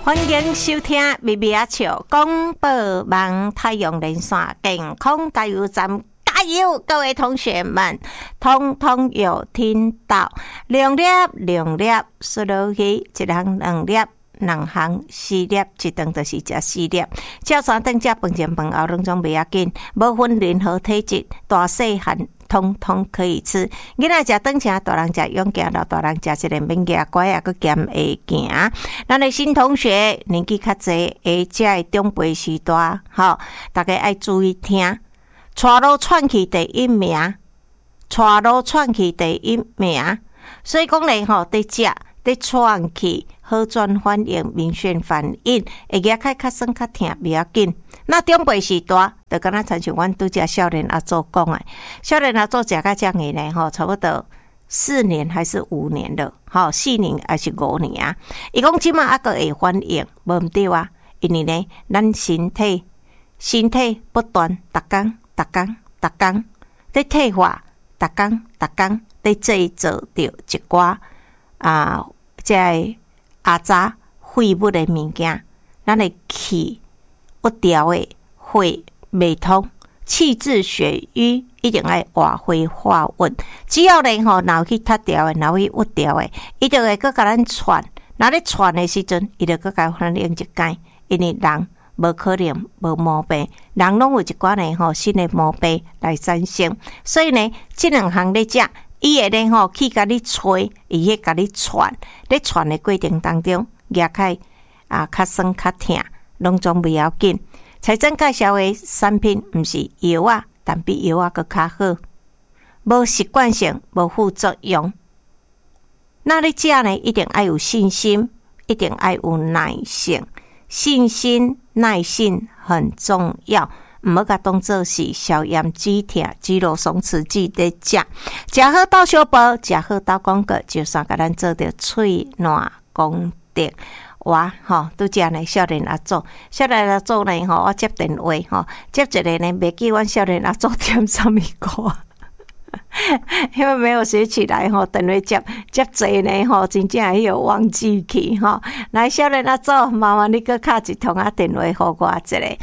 欢迎收听咪咪啊笑广播网太阳连线健康加油站，加油！各位同学们，通通有听到，两粒两粒输落去，一人两粒。两行4粒，一顿就是食4粒。照山顿食饭前饭后拢总袂要紧，无分任何体质，大细汉通通可以吃。囡仔食顿车，大人食勇行，老大人食一个免牙乖啊，佮兼会行。咱的新同学年纪较济，食的长辈时代，大家爱注意听。带路窜去第一名，带路窜去第一名。所以讲咧，伫食。在喘气、好转反应、明显反应，会牙开较酸较痛，袂要紧。那长辈时代，就敢若亲像阮拄则少年阿祖讲诶，少年阿祖食到这样呢，差不多4年还是5年了，4年还是5年啊？伊讲即马还阁会反应，无毋对啊？因为呢，咱身体不断，逐工在退化，逐工在制造着一寡即个阿渣废物的物件，咱的气不调的血未通，气滞血瘀，一定要活血化瘀。只要呢脑去塌掉的，脑去郁掉的，伊就会搁甲咱喘。那咧喘的时阵，伊就搁甲反应一解，因为人无可能无毛病，人拢有一寡呢新的毛病来产生。所以呢，这两项咧食。伊会呢去甲你吹，伊会甲你喘，咧喘的过程当中，牙开较酸较痛，拢总袂要紧。财政介绍的产品毋是药啊，但比药啊佫较好，无习惯性，无副作用。那你食呢，一定要有信心，一定要有耐性，信心、耐性很重要。毋好甲当作是消炎止痛、肌肉松弛剂在食，食好到小宝，食好到广告，就算甲咱做着喙烂功德。哇，拄则呢，少年阿祖呢，我接电话，接一个呢，袂记阮少年阿祖点啥物歌。因为没有学起来等于接侪呢真正会有忘记去来，少年阿祖，麻烦你搁敲一通电话互我一个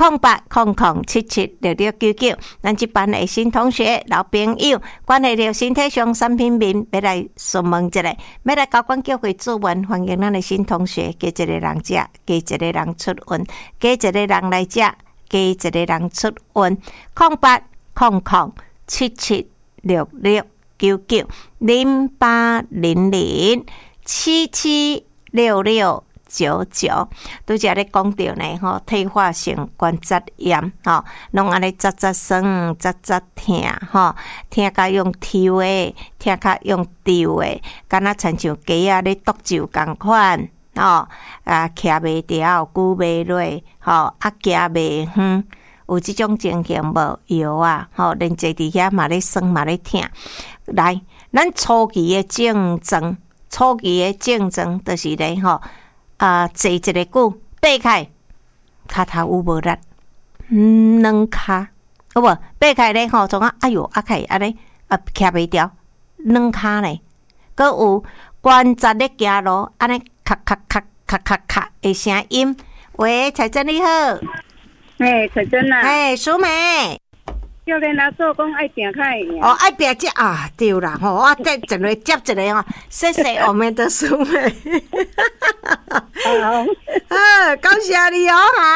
0800776699。咱这班的新同学、老朋友，关系到身体上产品面，要来询问一下，要来交管机会咨询，欢迎咱的新同学，加一个人食，加一个人出运，加一个人来食，加一个人出运。0800776699，拄则咧讲到呢退化性关节炎拢安尼扎酸扎痛听甲用抽的，听甲用丢的，敢若亲像鸡仔咧剁酒共款徛袂牢，久袂落行袂远。有即种情形无药啊？连坐伫遐嘛咧酸嘛咧痛。来，咱初期的症状就是咧坐一个久，爬开，骹头有无力，软骹，好无？爬开咧从哎哟，开安尼徛袂牢，软骹咧，佮有关节咧行路，安尼咔咔咔咔咔咔的声音。喂，彩珍你好。 彩珍啊， 淑美， 少年阿祖讲爱拼开爱拼这对啦我再一个接一个谢谢我们的淑美，恭喜你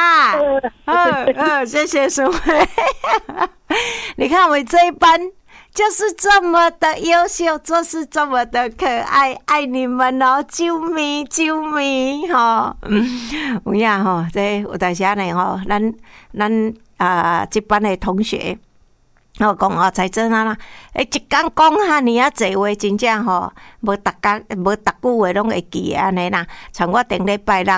谢谢淑美，你看我们这一班就是这么的优秀，就是这么的可爱，爱你们哦！救命救命有影这有当时呢咱这班的同学我讲才真啦，一天讲遐尼啊济话，真正无逐句话拢会记安尼啦。像我顶礼拜六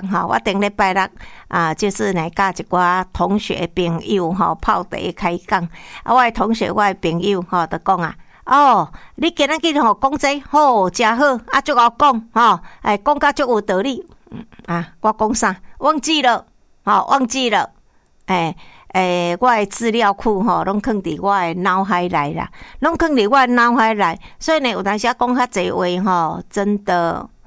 就是来甲一寡同学朋友泡茶开讲。我的同学，我的朋友就讲你今仔日讲这好真好，足够讲讲甲足有道理。我讲啥？忘记了。我的资料库拢放伫我的脑海内啦，所以呢，有当时讲较济话真的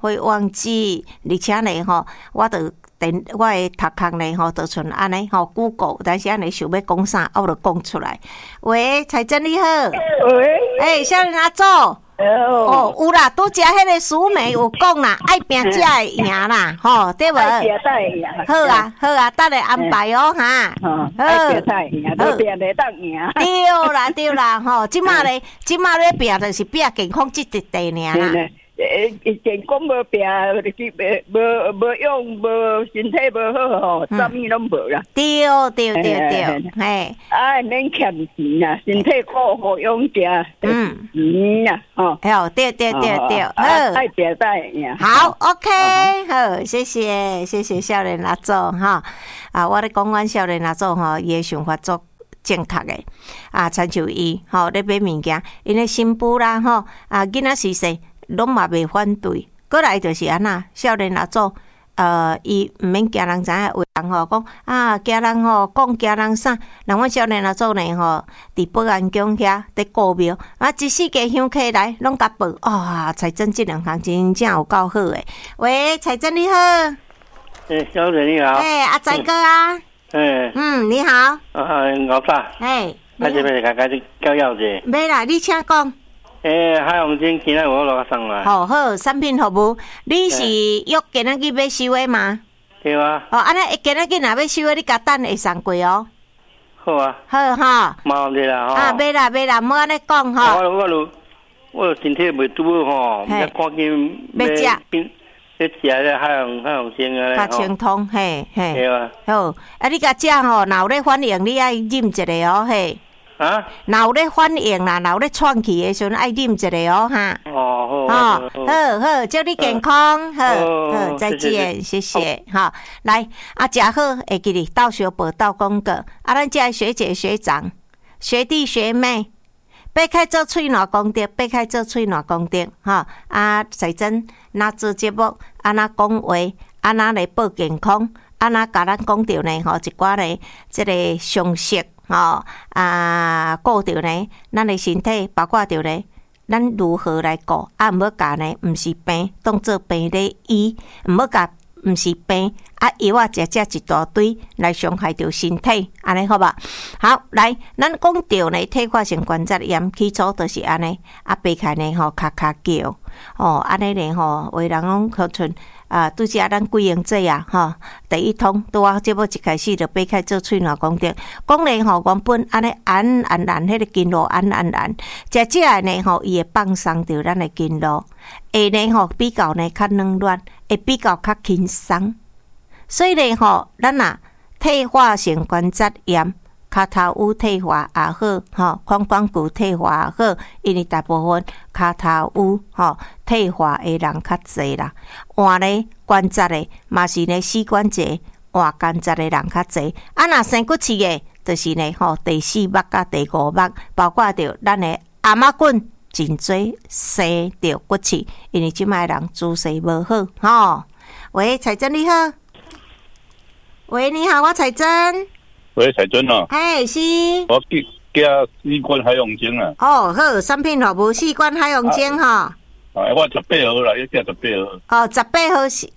会忘记，而且呢吼，我的读空呢吼，就像安尼吼 Google， 但是安尼想要讲啥，我就讲出来。喂，彩珍你好。喂。少年阿祖。哦，有啦，拄则迄个苏梅有讲啦，爱拼才会赢啦，吼，对无？ 爱拼才会赢。 好啊，好啊，等下安排哦，哈。 爱拼才会赢，都拼得当赢。 对啦，吼，即马咧拼就是拼健康这一块尔啦。 健康无拼，无用，无身体无好吼，啥物拢无啦。 对，嘿。 免欠钱啊，身体好好养食，钱啊，吼。 对，好。 爱拼才会赢。 好 ，OK， 好，谢谢少年阿祖哈。我咧讲阮少年阿祖吼，伊诶想法足正确诶。亲像伊吼咧买物件，因诶新妇啦吼，囡仔时细。拢嘛袂反对，过来就是安那少年阿祖，伊毋免惊人知影，有人吼讲惊人吼讲惊人啥，人阮少年阿祖呢吼，伫保安宫遐伫顾庙，一世界香客来拢甲报，彩珍这两项真正有够好诶。喂，彩珍你好。 小姐你好。 阿仔哥啊。你好。 老大。我这边甲你教要者。 没啦，你请讲。 海洋精今仔我落送来。 好，产品服务，你是约今仔日要收的吗？ 对啊。 安尼今仔日若要收的，你甲等会送过哦。 好啊。 好哈。 冇问题啦吼。 买啦，莫安尼讲吼。 我身体袂拄好吼，要赶紧要食。 要食咧海洋精啊。 较清通，嘿。 对啊。 好，你甲食吼，若有咧反应，你爱啉一个哦，嘿。若有咧反应啦，若有咧喘气的时阵，爱啉一个哦，哈。好，祝你健康，好，再见，谢谢，哈。来，食好，会记哩，到小报到广告，咱这学姐学长、学弟学妹，爬开做喙暖功德，爬开做喙暖功德，哈。彩珍，那做节目，那讲话，那来报健康，那甲咱讲到呢，吼，一寡呢，这个常识。顾着呢，咱的身体，包括着呢，咱如何来顾？毋要甲呢，毋是病，当做病咧医，毋要甲，毋是病，药食一大堆来伤害着身体，安尼好吧？好，来，咱讲着呢，退化性关节炎起初就是安尼，爬开呢吼，咔咔叫，安尼呢吼，有人讲可像。拄则咱贵英姐啊，吼，第一通拄我节目一开始就爬开做喙暖功德，讲咧吼，原本安尼按，迄个经络按，食食呢吼，伊会放松着咱的经络，会呢吼比较呢较软软，会比较较轻松，所以呢吼，咱退化性关节炎。骹头有退化也好，髋关节退化也好，因为大部分骹头有退化的人较侪啦。换咧关节的嘛是呢膝关节换关节的人较侪。若生骨刺的，就是呢第4目甲第5目，包括着咱的阿妈棍真侪生着骨刺，因为即摆人姿势无好。喂，彩珍你好。喂，你好，我彩珍。 喂，彩珍哦。 是。 我寄四罐海洋精啊。 好，产品服务4罐海洋精吼。 我18号啦，要寄18号。 18号是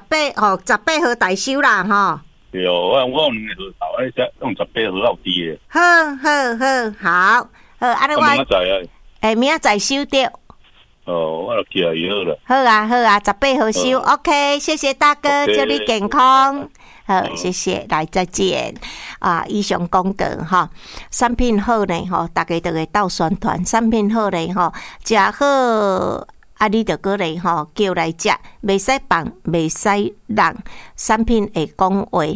18号代收啦吼。 对哦，我用2个号头，用18号有滴的。 好，安尼我。 明仔载明仔载收到。 我就寄来以后了。 好啊，18号收 ，OK， 谢谢大哥，祝你健康。好，谢谢，来再见。以上讲到哈，产品好呢，大家都会斗宣传，产品好呢，食好，你就过来叫来食，袂使放，袂使让，产品会讲话，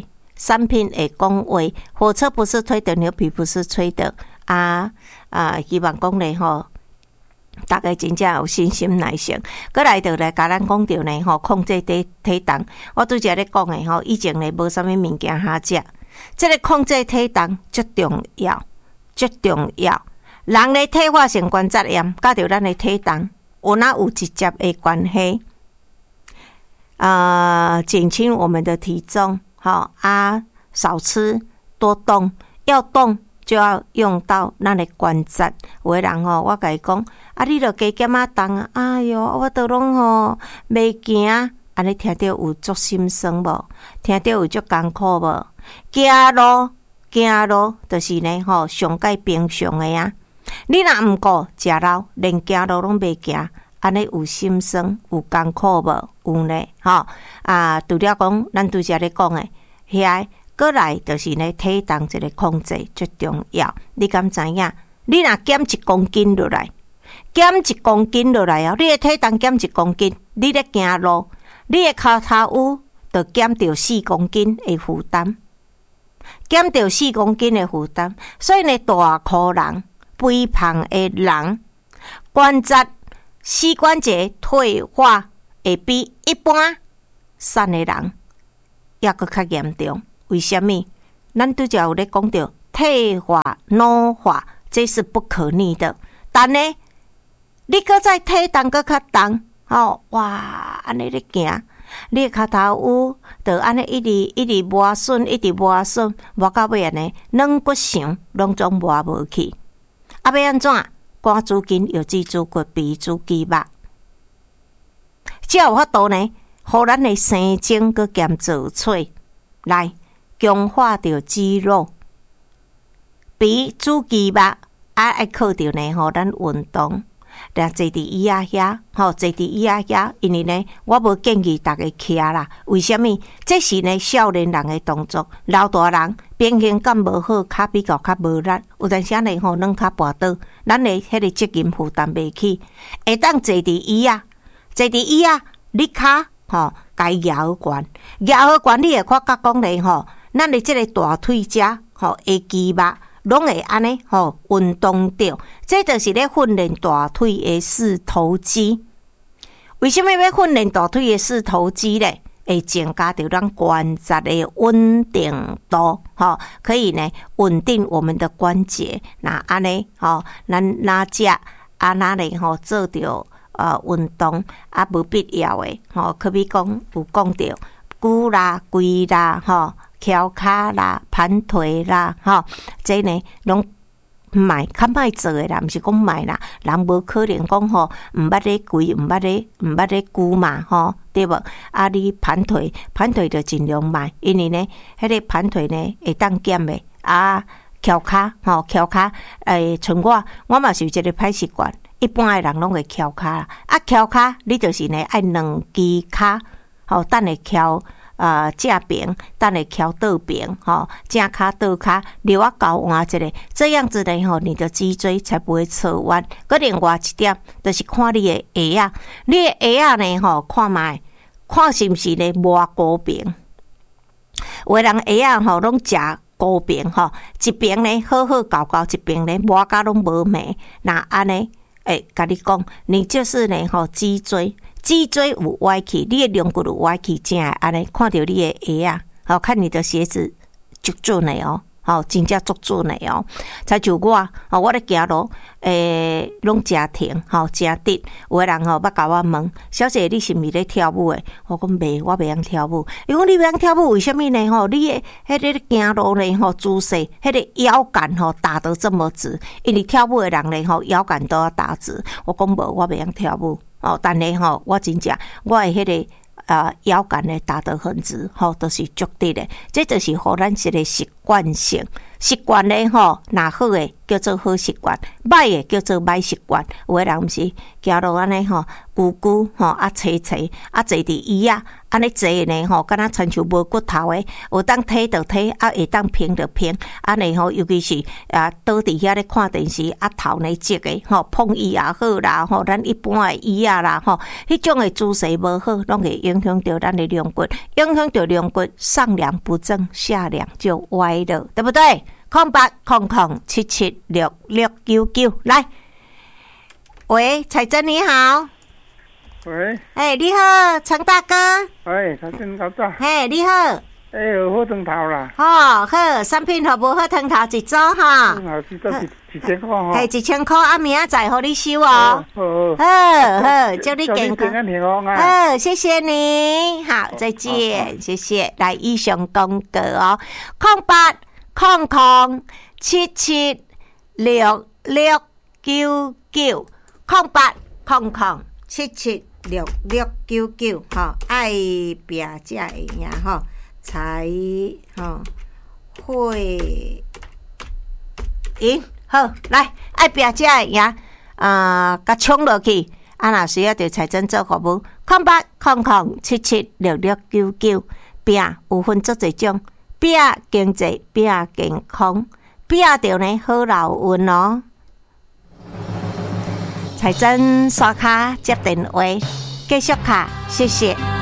火车不是推的，牛皮不是吹的，希望讲呢，大家真正有信心耐性，过来就来甲咱讲着呢控制体重。我拄则咧讲的以前呢无啥物物件好食，这个控制体重足重要。人的退化性关节炎，甲着咱的体重有直接的关系。减轻我们的体重，少吃多动，要动就要用到咱的关节。有的人吼，我甲伊讲，啊，你著加减重啊，哎哟，我都拢吼袂行，安尼听到有足心酸无？听到有足艰苦无？行路，就是呢吼，上界平常的啊。你若毋过食老，连行路拢袂行，安尼有心酸，有艰苦无？有呢，吼啊！除了讲，咱拄则咧讲诶，遐过来就是呢，体重一个控制最重要。你敢知影？你若减1公斤落来，哦，你诶体重减1公斤，你咧行路，你诶骹头有就减掉4公斤诶负担，所以呢，大箍人、肥胖诶人，膝关节退化会比一般瘦诶人抑搁较严重。为什么？咱拄则有咧讲到退化、老化，这是不可逆的。但呢，你搁再体重搁较重，哇，安尼咧行，你诶骹头有，就安尼一直磨损，磨到尾安尼，软骨肠拢总磨无去。啊，要安怎？肝主筋、腰椎主骨、脾主肌肉，才有法度呢，互咱诶生精搁兼造喙来。强化着肌肉，脾主肌肉爱靠着呢吼，咱运动，坐伫椅仔遐，因为呢，我无建议大家徛啦。为什么？这是呢少年人的动作，老大人平衡感无好，骹比较较无力，有阵时呢吼，软骹跋倒，咱的迄个责任负担袂起，会当坐伫椅仔，你骹吼该摇悬，你会看甲讲咧吼。咱的这个大腿遮吼，的肌肉拢会安尼吼运动着，这就是咧训练大腿的四头肌。为什么要训练大腿的四头肌咧？会增加着咱关节的稳定度，吼，可以呢稳定我们的关节。那安尼吼，咱哪只哪里吼做着运动无必要的吼，可比讲有讲着骨啦、龟啦，吼。翘骹啦、盘腿啦，这呢拢较歹做诶啦，毋是讲歹啦，人无可能讲吼，毋捌咧跪，毋捌咧骨嘛，对无？啊，你盘腿就尽量歹，因为呢，迄个盘腿呢会当减诶。啊，翘骹，像我嘛是有一个歹习惯，一般诶人拢会翘骹啦。啊，翘骹你就是呢爱两支骹，等下翘。正平，等下翘倒平，正骹倒骹，留啊高换一个，这样子呢你的脊椎才不会侧弯。搁另外一点，就是看你的鞋啊，你的鞋啊呢看卖，看是毋是呢磨高平。有的人鞋啊拢食高平一边呢好搞，一边呢磨甲拢无美。那安尼，甲你讲，你就是呢脊椎有歪去，你的龙骨有歪去，正安尼看到你的鞋啊，看你的鞋子足准的哦，真正足准的哦。才像我咧行路，拢真停，真直。有的人捌甲我问，小姐你是毋是咧跳舞的？我讲袂，我袂晓跳舞。伊讲你袂晓跳舞，为什么呢？你的迄个行路呢姿势，迄个腰杆打得这么直，因为跳舞的人呢腰杆都要打直。我讲无，我袂晓跳舞。但是我真正我的迄个腰杆呢打得很直，都是足直的。这就是互咱一个习惯性。习惯呢若好诶叫做好习惯，歹诶叫做歹习惯。有诶人毋是行路安尼久久坐坐伫椅啊，安尼坐呢敢若亲像无骨头诶，有当腿就腿，会当平就平，安尼尤其是倒伫遐咧看电视，头呢直诶碰椅也好啦，咱一般诶椅啊啦迄种诶姿势无好，拢会影响到咱诶龙骨，影响到龙骨上梁不正，下梁就歪了，对不对？0800776699来，喂，彩珍你好。 喂， 你好，陈大哥。 彩珍老早。 你好。 有好汤头啦。 好，产品好无好汤头一组哈。 一组1000块哈。 1000块，明仔载互你收哦。好，祝你健康。谢谢你，好，再见，谢谢。来，以上广告哦，0800 080099776699吼，爱拼才会赢吼，才吼会赢。好，来爱拼才会赢，甲冲落去。若需要着财政做服务，0800776699，拼有分足侪种，拼经济，拼健康，拼着呢好老运哦。财政刷卡接电话，继续卡，谢谢。